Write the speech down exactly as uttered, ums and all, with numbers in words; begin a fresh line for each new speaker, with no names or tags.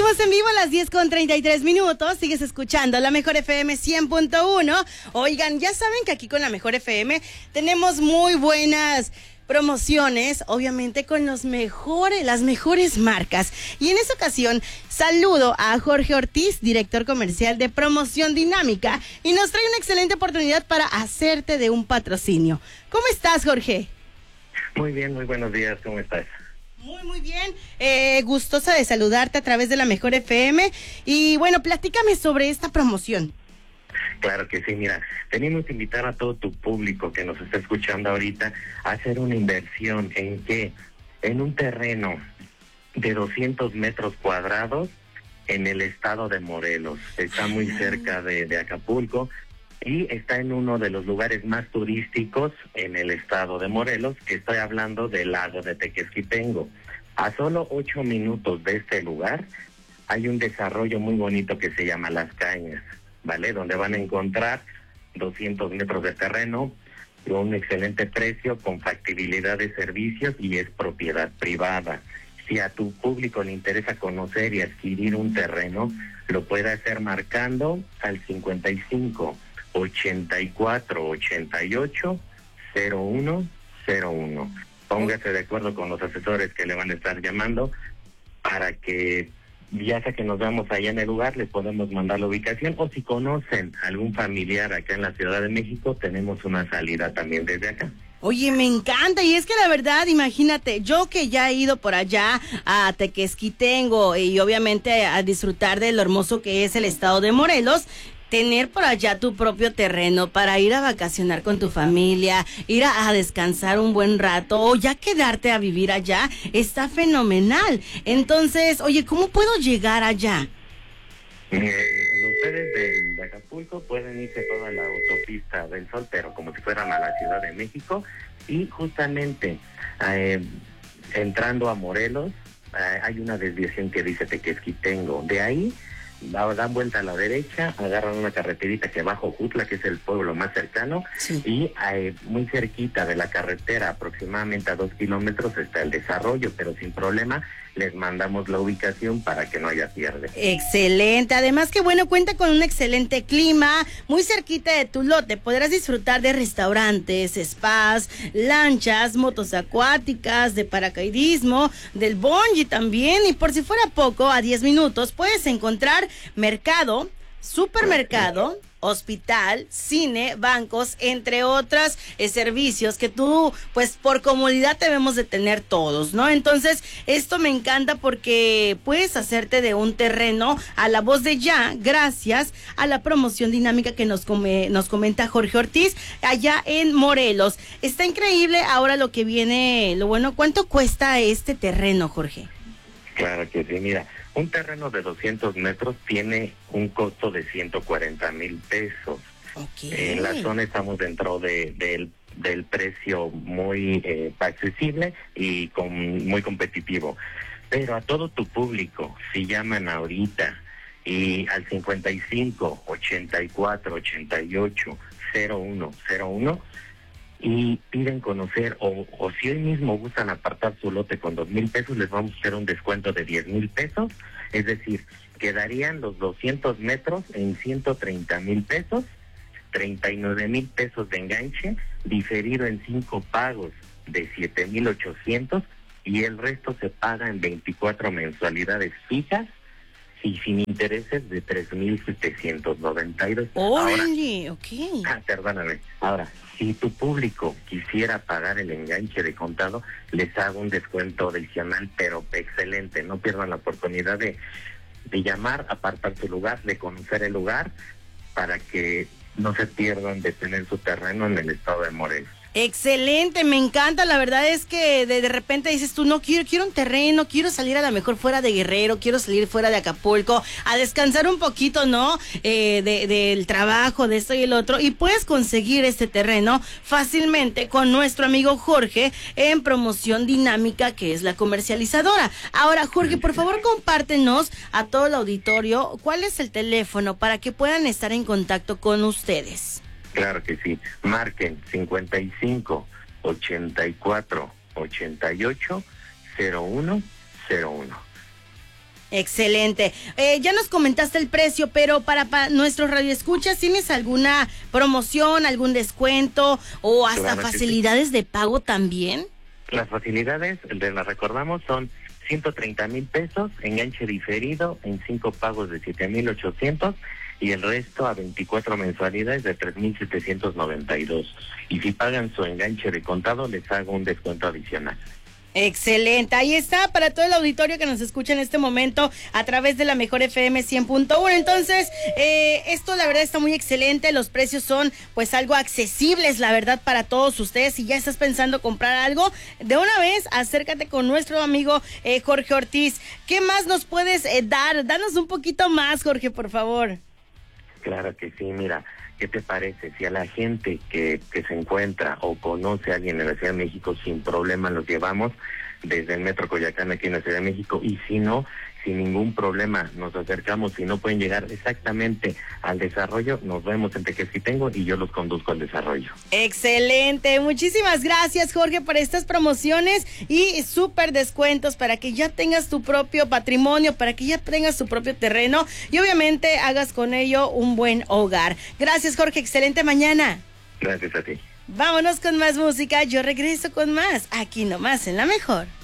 Seguimos en vivo a las diez con treinta y tres minutos. Sigues escuchando la Mejor F M cien punto uno. Oigan, ya saben que aquí con la Mejor F M tenemos muy buenas promociones, obviamente con los mejores, las mejores marcas. Y en esta ocasión saludo a Jorge Ortiz, director comercial de Promoción Dinámica, y nos trae una excelente oportunidad para hacerte de un patrocinio. ¿Cómo estás, Jorge?
Muy bien, muy buenos días, ¿cómo estás?
Muy, muy bien. Eh, gustosa de saludarte a través de la Mejor F M. Y bueno, platícame sobre esta promoción.
Claro que sí, mira, tenemos que invitar a todo tu público que nos está escuchando ahorita a hacer una inversión en que en un terreno de doscientos metros cuadrados en el estado de Morelos. Está muy cerca de, de Acapulco y está en uno de los lugares más turísticos en el estado de Morelos, que estoy hablando del lago de Tequesquitengo. A solo ocho minutos de este lugar hay un desarrollo muy bonito que se llama Las Cañas, ¿vale? Donde van a encontrar doscientos metros de terreno, un excelente precio, con factibilidad de servicios y es propiedad privada. Si a tu público le interesa conocer y adquirir un terreno, lo puede hacer marcando al cincuenta y cinco, ochenta y cuatro, ochenta y ocho, cero uno cero uno. Póngase de acuerdo con los asesores que le van a estar llamando para que ya sea que nos veamos allá en el lugar, les podemos mandar la ubicación, o si conocen algún familiar acá en la Ciudad de México, tenemos una salida también desde acá.
Oye, me encanta, y es que la verdad, imagínate, yo que ya he ido por allá a Tequesquitengo y obviamente a disfrutar de lo hermoso que es el estado de Morelos, tener por allá tu propio terreno para ir a vacacionar con tu familia, ir a, a descansar un buen rato o ya quedarte a vivir allá, está fenomenal. Entonces, oye, ¿cómo puedo llegar allá?
Eh, ustedes de, de Acapulco pueden irse toda la autopista del Sol, pero como si fueran a la Ciudad de México, y justamente eh, entrando a Morelos eh, hay una desviación que dice Tequesquitengo. De ahí dan vuelta a la derecha, agarran una carreterita que va a Jojutla, que es el pueblo más cercano, sí. Y eh, muy cerquita de la carretera, aproximadamente a dos kilómetros, está el desarrollo, pero sin problema les mandamos la ubicación para que no haya pierde.
Excelente, además que bueno, cuenta con un excelente clima, muy cerquita de tu lote, podrás disfrutar de restaurantes, spas, lanchas, motos acuáticas, de paracaidismo, del bungee también, y por si fuera poco, a diez minutos puedes encontrar mercado, supermercado, hospital, cine, bancos, entre otros eh, servicios que tú, pues por comodidad debemos de tener todos, ¿no? Entonces, esto me encanta porque puedes hacerte de un terreno a la voz de ya, gracias a la promoción dinámica que nos, come, nos comenta Jorge Ortiz, allá en Morelos. Está increíble ahora lo que viene, lo bueno, ¿cuánto cuesta este terreno, Jorge?
Claro que sí, mira, un terreno de doscientos metros tiene un costo de ciento cuarenta mil pesos.
Okay.
En la zona estamos dentro de, de, del precio muy eh, accesible y con, muy competitivo. Pero a todo tu público, si llaman ahorita y al cincuenta y cinco, ochenta y cuatro, ochenta y ocho, cero uno cero uno, y piden conocer, o, o si hoy mismo gustan apartar su lote con dos mil pesos, les vamos a hacer un descuento de diez mil pesos, es decir, quedarían los doscientos metros en ciento treinta mil pesos, treinta y nueve mil pesos de enganche, diferido en cinco pagos de siete mil ochocientos, y el resto se paga en veinticuatro mensualidades fijas y sin intereses de tres mil setecientos noventa y dos.
Oye, ok.
Ah, perdóname. Ahora, si tu público quisiera pagar el enganche de contado, les hago un descuento adicional, pero excelente. No pierdan la oportunidad de, de llamar, apartar su lugar, de conocer el lugar, para que no se pierdan de tener su terreno en el estado de Morelos.
Excelente, me encanta, la verdad es que de, de repente dices tú, no quiero, quiero un terreno, quiero salir a lo mejor fuera de Guerrero, quiero salir fuera de Acapulco, a descansar un poquito, ¿no? Eh, de, del trabajo, de esto y el otro, y puedes conseguir este terreno fácilmente con nuestro amigo Jorge en Promoción Dinámica, que es la comercializadora. Ahora, Jorge, por favor, compártenos a todo el auditorio cuál es el teléfono para que puedan estar en contacto con ustedes.
Claro que sí. Marquen cincuenta y cinco, ochenta y cuatro, ochenta y ocho, cero uno cero uno.
Excelente. Eh, ya nos comentaste el precio, pero para, para nuestros radioescuchas, ¿tienes alguna promoción, algún descuento o hasta
Claro que
facilidades de pago también?
Las facilidades, de las recordamos, son ciento treinta mil pesos, enganche diferido en cinco pagos de siete mil ochocientos y el resto a veinticuatro mensualidades de tres mil setecientos noventa y dos. Y si pagan su enganche de contado, les hago un descuento adicional.
Excelente, ahí está para todo el auditorio que nos escucha en este momento a través de la Mejor F M cien punto uno. Entonces, eh, esto la verdad está muy excelente, los precios son pues algo accesibles, la verdad, para todos ustedes. Si ya estás pensando comprar algo, de una vez acércate con nuestro amigo eh, Jorge Ortiz. ¿Qué más nos puedes eh, dar? Danos un poquito más, Jorge, por favor.
Claro que sí, mira, ¿qué te parece? Si a la gente que, que se encuentra o conoce a alguien en la Ciudad de México, sin problema los llevamos desde el Metro Coyoacán aquí en la Ciudad de México, y si no, sin ningún problema nos acercamos. Si no pueden llegar exactamente al desarrollo, nos vemos en Tequesquitengo y yo los conduzco al desarrollo.
Excelente, muchísimas gracias, Jorge, por estas promociones y súper descuentos para que ya tengas tu propio patrimonio, para que ya tengas tu propio terreno y obviamente hagas con ello un buen hogar. Gracias, Jorge, excelente mañana.
Gracias a ti.
Vámonos con más música, yo regreso con más, aquí nomás en La Mejor.